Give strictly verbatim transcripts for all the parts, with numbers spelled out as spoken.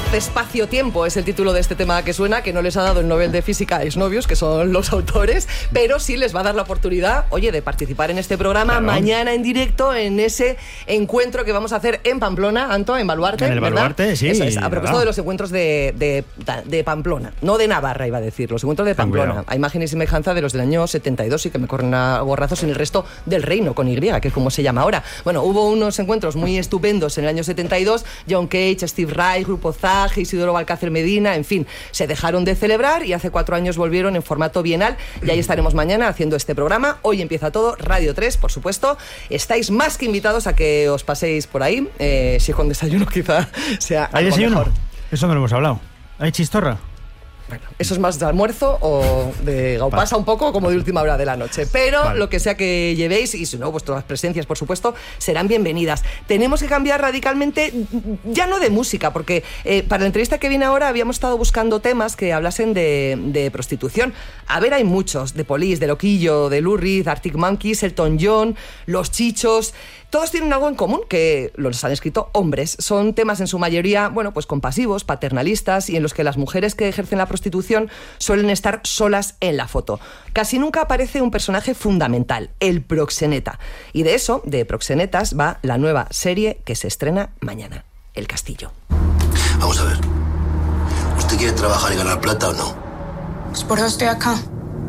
Espacio-tiempo es el título de este tema que suena, que no les ha dado el Nobel de Física a exnovios, que son los autores, pero sí les va a dar la oportunidad, oye, de participar en este programa claro. mañana en directo en ese encuentro que vamos a hacer en Pamplona, Anto, en Baluarte. En el ¿verdad? Baluarte, sí. Eso es, a propósito verdad. de los encuentros de, de, de Pamplona, no de Navarra, iba a decir, los encuentros de Pamplona. A imagen y semejanza de los del año setenta y dos y que me corren a gorrazos en el resto del reino, con Y, que es como se llama ahora. Bueno, hubo unos encuentros muy estupendos en el año setenta y dos, John Cage, Steve Reich, Grupo Zag, Isidoro Valcácer Medina, en fin, se dejaron de celebrar y hace cuatro años volvieron en formato bienal y ahí estaremos mañana haciendo este programa. Hoy empieza todo, Radio tres, por supuesto. Estáis más que invitados a que os paséis por ahí, eh, si con desayuno quizá sea ¿Hay desayuno? Mejor. Eso no lo hemos hablado. ¿Hay chistorra? Bueno, eso es más de almuerzo o de gaupasa vale. un poco, como de última hora de la noche. Pero vale. lo que sea que llevéis, y si no, vuestras presencias, por supuesto, serán bienvenidas. Tenemos que cambiar radicalmente, ya no de música, porque eh, para la entrevista que viene ahora habíamos estado buscando temas que hablasen de, de prostitución. A ver, hay muchos, de Police, de Loquillo, de Lou Reed, Arctic Monkeys, Elton John, Los Chichos. Todos tienen algo en común, que los han escrito hombres. Son temas en su mayoría, bueno, pues compasivos, paternalistas y en los que las mujeres que ejercen la prostitución suelen estar solas en la foto. Casi nunca aparece un personaje fundamental, el proxeneta. Y de eso, de proxenetas, va la nueva serie que se estrena mañana, El Castillo. Vamos a ver. ¿Usted quiere trabajar y ganar plata o no? Pues por eso estoy acá.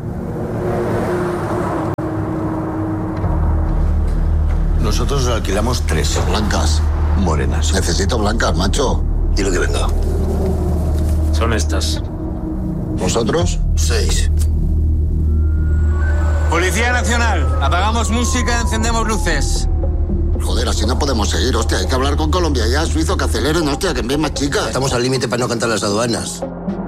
Nosotros alquilamos tres. Blancas. Morenas. Necesito blancas, macho. Dile que venga. Son estas. ¿Vosotros? Seis. Policía Nacional. Apagamos música y encendemos luces. Joder, así no podemos seguir, hostia. Hay que hablar con Colombia ya, suizo, que aceleren, hostia, que envíen más chicas. Estamos al límite para no cantar las aduanas.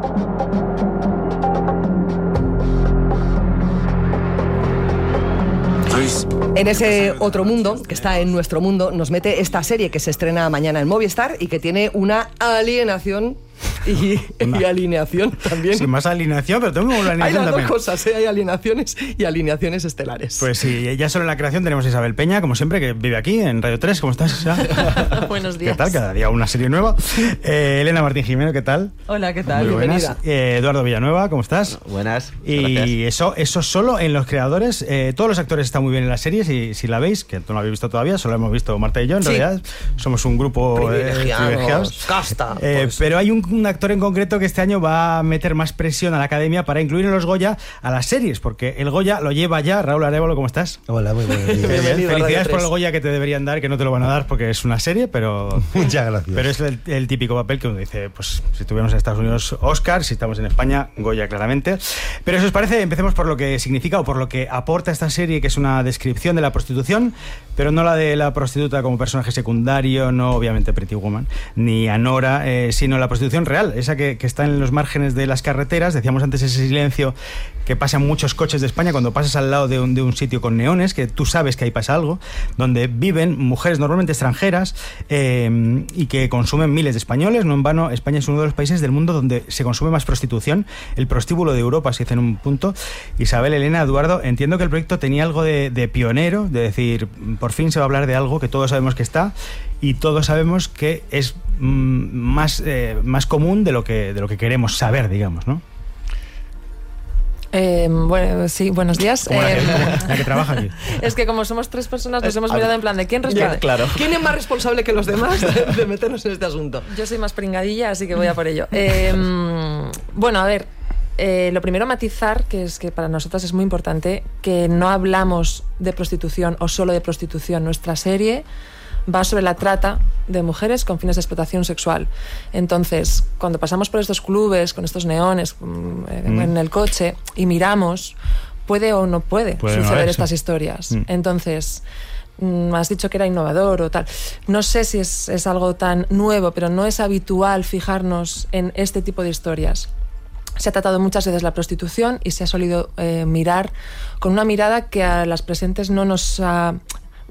En ese otro mundo, que está en nuestro mundo, nos mete esta serie que se estrena mañana en Movistar y que tiene una alienación y, y alineación también. Sí, más alineación, pero tengo una alineación hay las también. dos cosas, ¿eh? Hay alineaciones y alineaciones estelares. Pues sí, ya solo en la creación tenemos a Isabel Peña, como siempre, que vive aquí en Radio tres. ¿Cómo estás, Isa? Buenos días. ¿Qué tal? Cada día una serie nueva. Eh, Elena Martín Jimeno, ¿qué tal? Hola, ¿qué tal? Muy buenas. Eh, Eduardo Villanueva, ¿cómo estás? Buenas. Y gracias. eso, eso solo en los creadores. Eh, todos los actores están muy bien en la serie, si, si la veis, que tú no la habéis visto todavía, solo hemos visto Marta y yo, en sí. realidad. Somos un grupo privilegiados, eh, privilegiados. Casta. Eh, pues. Pero hay un, un actor en concreto que este año va a meter más presión a la Academia para incluir en los Goya a las series, porque el Goya lo lleva ya. Raúl Arévalo, ¿cómo estás? Hola, muy buenos días. Felicidades por el Goya que te deberían dar, que no te lo van a dar porque es una serie, pero muchas gracias. Pero es el, el típico papel que uno dice, pues si estuviéramos en Estados Unidos, Oscar, si estamos en España, Goya, claramente. Pero si os parece, empecemos por lo que significa o por lo que aporta esta serie, que es una descripción de la prostitución, pero no la de la prostituta como personaje secundario, no obviamente Pretty Woman, ni Anora, eh, sino la prostitución real, esa que, que está en los márgenes de las carreteras. Decíamos antes ese silencio que pasa en muchos coches de España cuando pasas al lado de un, de un sitio con neones, que tú sabes que ahí pasa algo, donde viven mujeres normalmente extranjeras eh, y que consumen miles de españoles. No en vano, España es uno de los países del mundo donde se consume más prostitución, el prostíbulo de Europa, se dice en un punto. Isabel, Elena, Eduardo, entiendo que el proyecto tenía algo de, de pionero, de decir, por fin se va a hablar de algo que todos sabemos que está y todos sabemos que es mm, más, eh, más común de lo que, de lo que queremos saber, digamos, ¿no? Eh, bueno, sí, buenos días. Como la, eh, que, la que trabaja aquí. Es que como somos tres personas nos hemos mirado en plan de ¿quién responde? Ya, claro. ¿Quién es más responsable que los demás de, de meternos en este asunto? Yo soy más pringadilla, así que voy a por ello. Eh, bueno, a ver, eh, lo primero matizar, que es que para nosotras es muy importante, que no hablamos de prostitución o solo de prostitución. Nuestra serie va sobre la trata de mujeres con fines de explotación sexual. Entonces, cuando pasamos por estos clubes, con estos neones eh, mm. en el coche y miramos, puede o no puede, puede suceder no estas historias. Mm. Entonces, mm, has dicho que era innovador o tal. No sé si es, es algo tan nuevo, pero no es habitual fijarnos en este tipo de historias. Se ha tratado muchas veces la prostitución y se ha solido eh, mirar con una mirada que a las presentes no nos ha...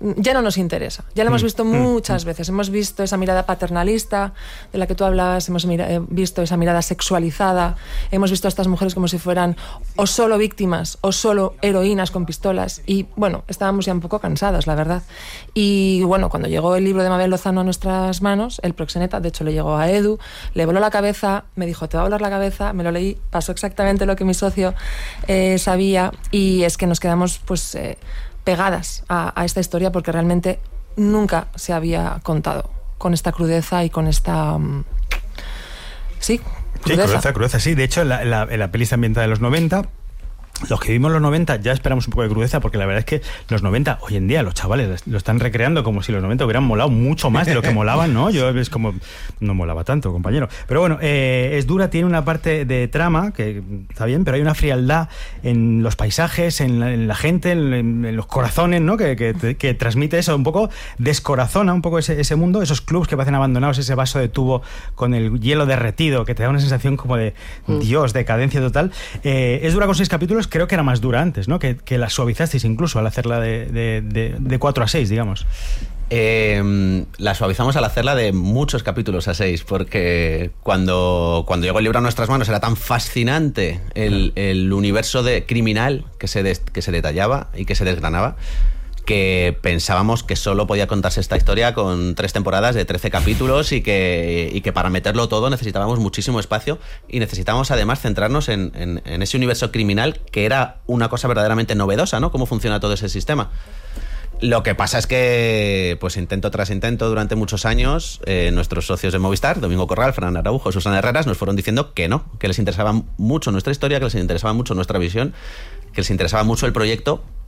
ya no nos interesa. Ya lo hemos visto muchas veces. Hemos visto esa mirada paternalista de la que tú hablabas, hemos mira, eh, visto esa mirada sexualizada, hemos visto a estas mujeres como si fueran o solo víctimas o solo heroínas con pistolas y, bueno, estábamos ya un poco cansadas, la verdad. Y, bueno, cuando llegó el libro de Mabel Lozano a nuestras manos, El proxeneta, de hecho le llegó a Edu, le voló la cabeza, me dijo, te va a volar la cabeza, me lo leí, pasó exactamente lo que mi socio eh, sabía y es que nos quedamos, pues... Eh, pegadas a, a esta historia porque realmente nunca se había contado con esta crudeza y con esta... Um, sí, crudeza. Sí, crudeza, crudeza, sí. De hecho, la, la, la peli está ambientada de los noventa. Los que vimos los noventa ya esperamos un poco de crudeza porque la verdad es que los noventa, hoy en día los chavales lo están recreando como si los noventa hubieran molado mucho más de lo que molaban, ¿no? Yo es como, no molaba tanto, compañero. Pero bueno, eh, es dura, tiene una parte de trama que está bien, pero hay una frialdad en los paisajes, en la, en la gente, en, en los corazones, ¿no? Que, que, que transmite eso, un poco descorazona un poco ese, ese mundo, esos clubs que parecen abandonados, ese vaso de tubo con el hielo derretido, que te da una sensación como de, mm. Dios, decadencia total. Eh, es dura con seis capítulos. Creo que era más dura antes, ¿no? Que, que la suavizasteis incluso al hacerla de, de, de, de cuatro a seis, digamos. Eh, la suavizamos al hacerla de muchos capítulos a seis, porque cuando, cuando llegó el libro a nuestras manos era tan fascinante el, el universo de criminal que se, des, que se detallaba y que se desgranaba, que pensábamos que solo podía contarse esta historia con tres temporadas de trece capítulos y que, y que para meterlo todo necesitábamos muchísimo espacio y necesitábamos además centrarnos en, en, en ese universo criminal que era una cosa verdaderamente novedosa, ¿no? Cómo funciona todo ese sistema. Lo que pasa es que, pues intento tras intento, durante muchos años, eh, nuestros socios de Movistar, Domingo Corral, Fran Araujo, Susana Herreras, nos fueron diciendo que no, que les interesaba mucho nuestra historia, que les interesaba mucho nuestra visión, que les interesaba mucho el proyecto,